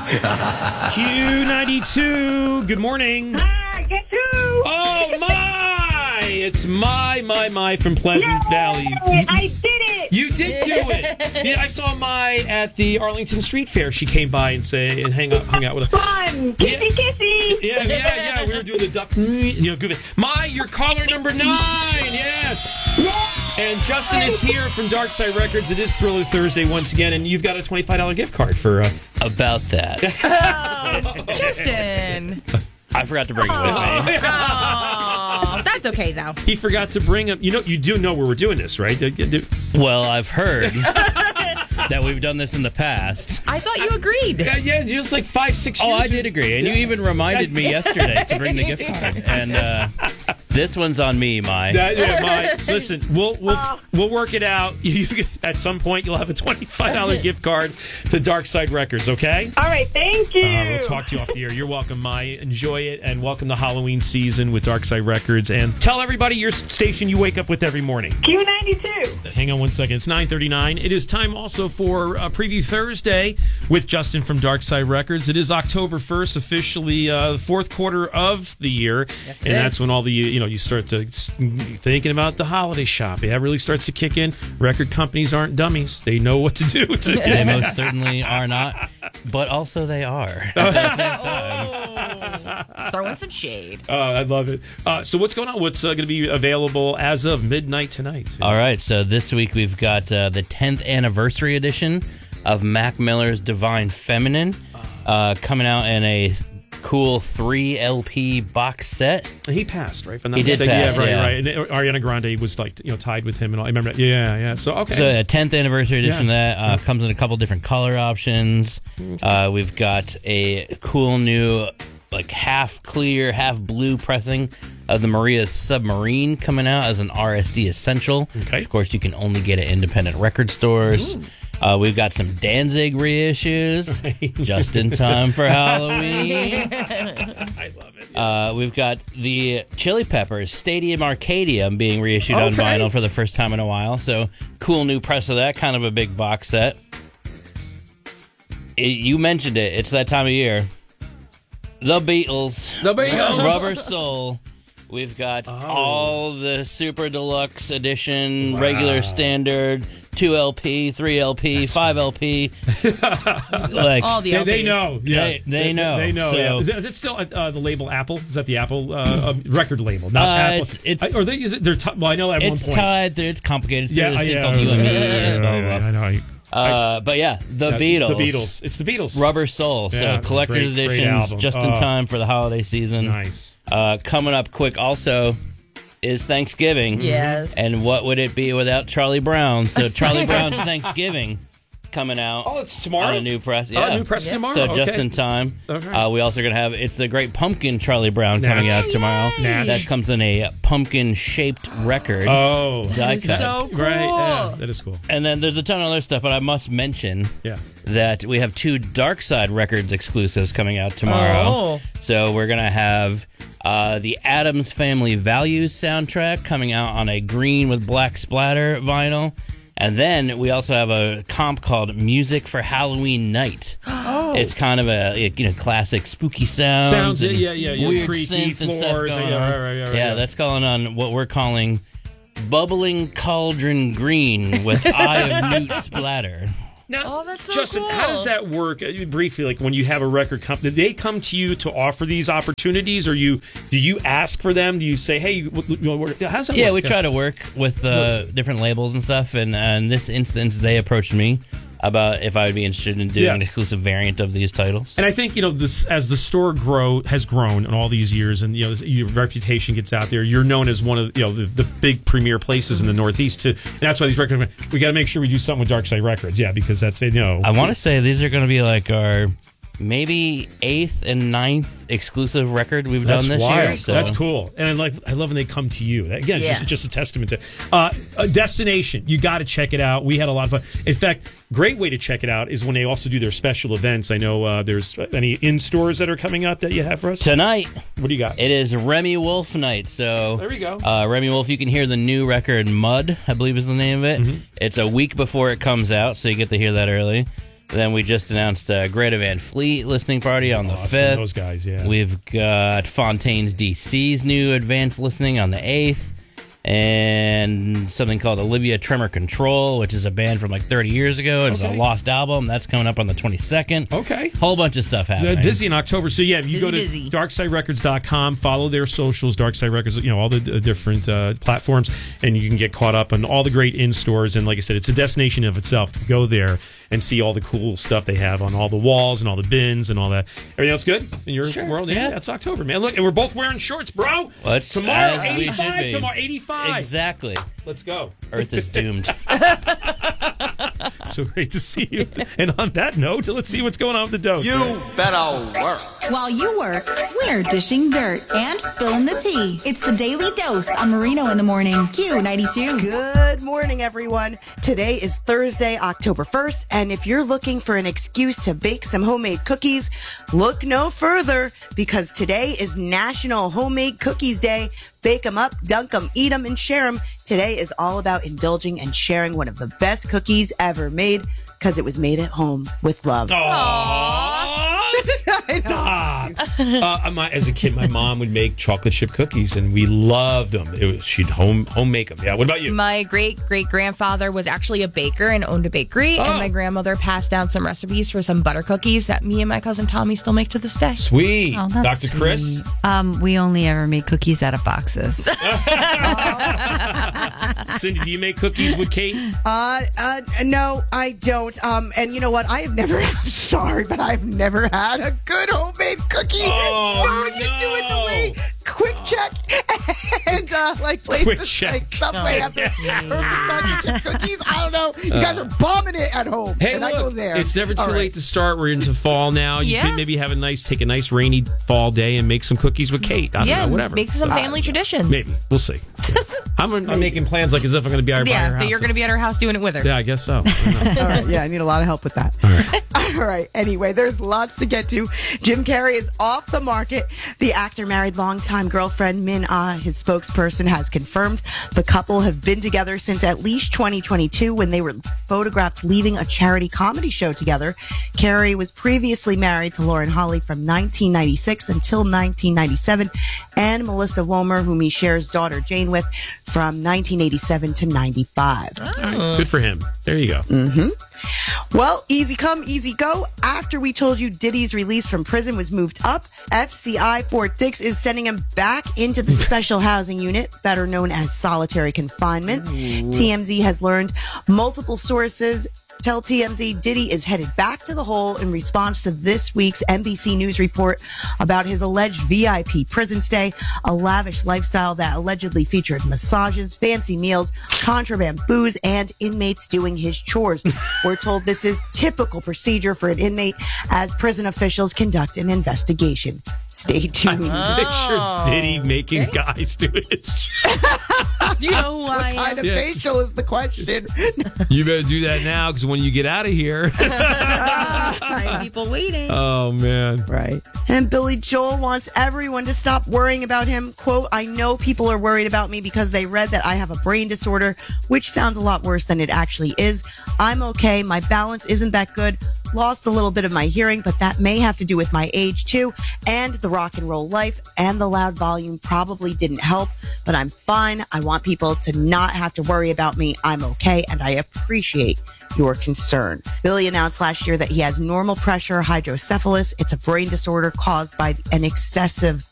Q92, good morning. Hi, guess who? Oh, it's my from Pleasant Valley. I did it. You did do it. Yeah, I saw Mai at the Arlington Street Fair. She came by and hung out with us. Fun. Kissy, kissy. Yeah. We were doing the duck. Good. Mai, you're caller number 9. Yes. And Justin is here from Dark Side Records. It is Thriller Thursday once again, and you've got a $25 gift card for... About that. Justin. I forgot to bring it with me. Oh, that's okay, though. He forgot to bring him. You do know where we're doing this, right? Well, I've heard that we've done this in the past. I thought you agreed. Yeah, just like 5-6 years. Oh, I did agree. And you even reminded me yesterday to bring the gift card. And this one's on me, Mai. Mai. So listen, we'll work it out. At some point, you'll have a $25 gift card to Dark Side Records, okay? All right, thank you. We'll talk to you off the air. You're welcome, Mai. Enjoy it, and welcome to Halloween season with Dark Side Records. And tell everybody your station you wake up with every morning. Q92. Hang on one second. It's 9:39. It is time also for Preview Thursday with Justin from Dark Side Records. It is October 1st, officially the fourth quarter of the year. Yes, and that's when all the, you start to thinking about the holiday shopping. That really starts to kick in. Record companies aren't dummies. They know what to do. They most certainly are not, but also they are at the same time. Throwing some shade. I love it. So what's going on? What's going to be available as of midnight tonight? All right, so this week we've got the 10th anniversary edition of Mac Miller's Divine Feminine coming out in a cool 3 LP box set. He passed, right? He did pass, right. yeah. And Ariana Grande was tied with him, and all. I remember that. Yeah. So okay. So a 10th anniversary edition of that comes in a couple different color options. We've got a cool new half clear, half blue pressing of the Maria Submarine coming out as an RSD essential. Okay. Of course, you can only get at independent record stores. We've got some Danzig reissues just in time for Halloween. I love it. We've got the Chili Peppers Stadium Arcadium being reissued on vinyl for the first time in a while. So cool new press of that, kind of a big box set. You mentioned it. It's that time of year. The Beatles. Rubber Soul. We've got all the super deluxe edition, regular standard, 2 LP, 3 LP, 5 LP. All the LPs. They know. Yeah. They know. They know. So, yeah. Is it still the label Apple? Is that the Apple record label? Not Apple. Well, I know at one point. It's tied. It's complicated. Yeah. Called You and Me. Blah, blah, blah. I know. But yeah, the Beatles. The Beatles. It's the Beatles. Rubber Soul. Yeah, So collector's great editions album. just in time for the holiday season. Nice. Coming up quick also is Thanksgiving. Yes. And what would it be without Charlie Brown? So Charlie Brown's Thanksgiving coming out. Oh, it's tomorrow? On a new press. Oh, Yeah. new press tomorrow. So Okay. just in time. Okay. We also going to have It's the Great Pumpkin Charlie Brown coming Natch. out tomorrow. Natch. That comes in a pumpkin-shaped record. Oh. Die That is cut. so cool. Right. Yeah, that is cool. And then there's a ton of other stuff, but I must mention Yeah. that we have 2 Dark Side Records exclusives coming out tomorrow. Oh. So we're going to have the Addams Family Values soundtrack coming out on a green with black splatter vinyl. And then we also have a comp called Music for Halloween Night. Oh. It's kind of a classic spooky sounds and yeah. weird Creaky synth and stuff floors. going Yeah, on. right, Yeah, that's going on what we're calling Bubbling Cauldron Green with Eye of Newt splatter. Now, Oh, that's so Justin, cool. how does that work briefly? Like when you have a record company, do they come to you to offer these opportunities, or do you ask for them? Do you say, "Hey, how does that work?" Yeah, we try to work with different labels and stuff, and in this instance, they approached me about if I would be interested in doing an exclusive variant of these titles. And I think this as the store has grown in all these years, and your reputation gets out there. You're known as one of the big premier places in the Northeast. And that's why these records. We got to make sure we do something with Dark Side Records, because that's I want to say these are going to be like our maybe 8th and 9th exclusive record we've done this year. So. That's cool. And I love when they come to you. Again, Yeah. just a testament to a destination. You got to check it out. We had a lot of fun. In fact, great way to check it out is when they also do their special events. I know there's any in-stores that are coming out that you have for us? Tonight, what do you got? it is Remy Wolf night. So there we go. Remy Wolf, you can hear the new record Mud, I believe is the name of it. Mm-hmm. It's a week before it comes out, so you get to hear that early. Then we just announced Greta Van Fleet listening party on the 5th. Those guys, yeah. We've got Fontaine's DC's new advanced listening on the 8th. And something called Olivia Tremor Control, which is a band from like 30 years ago. It's a lost album. That's coming up on the 22nd. Okay. Whole bunch of stuff happening. Busy in October. So, yeah, if you go to Busy. darksiderecords.com, follow their socials, Darkside Records, all the different platforms, and you can get caught up on all the great in-stores. And like I said, it's a destination of itself to go there and see all the cool stuff they have on all the walls and all the bins and all that. Everything else good in your world? Yeah, that's October, man. Look, and we're both wearing shorts, bro. Well, it's tomorrow, as we should 85. be. Tomorrow, 85. Exactly. Let's go. Earth is doomed. So great to see you. And on that note, let's see what's going on with the dose. You better work. While you work, we're dishing dirt and spilling the tea. It's the Daily Dose on Marino in the Morning. Q92. Good morning, everyone. Today is Thursday, October 1st, and if you're looking for an excuse to bake some homemade cookies, look no further, because today is National Homemade Cookies Day. Bake them up, dunk them, eat them, and share them. Today is all about indulging and sharing one of the best cookies ever made, because it was made at home with love. Stop. As a kid, my mom would make chocolate chip cookies, and we loved them. She'd home make them. Yeah. What about you? My great-great-grandfather was actually a baker and owned a bakery, and my grandmother passed down some recipes for some butter cookies that me and my cousin Tommy still make to this day. Sweet. Oh, that's Dr. Chris? We only ever make cookies out of boxes. Cindy, do you make cookies with Kate? No, I don't. And you know what? I have never, I'm sorry, but I've never had a good homemade cookie. Oh, You do it the way Quick Check and like places Quick Check. like Subway have their perfect chocolate chip cookies. I don't know. You guys are bombing it at home. Hey, and look, I go there. it's never too All late right. to start. We're into fall now. You Yeah. could maybe take a nice rainy fall day and make some cookies with Kate. I don't know, whatever. make some family traditions. Maybe. We'll see. I'm making plans like as if I'm going to be by her Yeah, house. that you're going to be at her house doing it with her. Yeah, I guess so. All right, yeah, I need a lot of help with that. All right. Anyway, there's lots to get to. Jim Carrey is off the market. The actor married longtime girlfriend Min Ah. His spokesperson has confirmed the couple have been together since at least 2022, when they were photographed leaving a charity comedy show together. Carrey was previously married to Lauren Holly from 1996 until 1997, and Melissa Womer, whom he shares daughter Jane with, from 1987 to 95. Good for him. There you go. Well, easy come, easy go. After we told you Diddy's release from prison was moved up, FCI Fort Dix is sending him back into the special housing unit, better known as solitary confinement. TMZ has learned. Multiple sources tell TMZ Diddy is headed back to the hole in response to this week's NBC News report about his alleged VIP prison stay, a lavish lifestyle that allegedly featured massages, fancy meals, contraband booze, and inmates doing his chores. We're told this is typical procedure for an inmate as prison officials conduct an investigation. Stay tuned. Picture Diddy making guys do it. Do you know who I Kind am? of facial is the question. You better do that now, because when you get out of here. Find people waiting. Oh, man. Right. And Billy Joel wants everyone to stop worrying about him. Quote, I know people are worried about me because they read that I have a brain disorder, which sounds a lot worse than it actually is. I'm okay. My balance isn't that good. Lost a little bit of my hearing, but that may have to do with my age too, and the rock and roll life, and the loud volume probably didn't help, but I'm fine. I want people to not have to worry about me. I'm okay, and I appreciate your concern. Billy announced last year that he has normal pressure hydrocephalus. It's a brain disorder caused by an excessive